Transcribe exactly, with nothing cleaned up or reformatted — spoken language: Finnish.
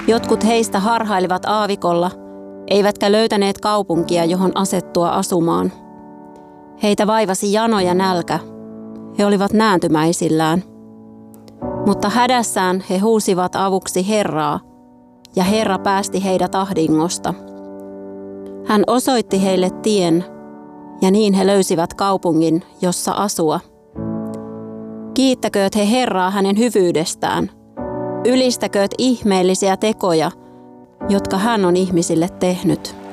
Jotkut heistä harhailivat aavikolla, eivätkä löytäneet kaupunkia, johon asettua asumaan. Heitä vaivasi jano ja nälkä. He olivat nääntymäisillään. Mutta hädässään he huusivat avuksi Herraa, ja Herra päästi heidät ahdingosta. Hän osoitti heille tien, ja niin he löysivät kaupungin, jossa asua. Kiittäkööt he Herraa hänen hyvyydestään. Ylistäkööt ihmeellisiä tekoja, jotka hän on ihmisille tehnyt.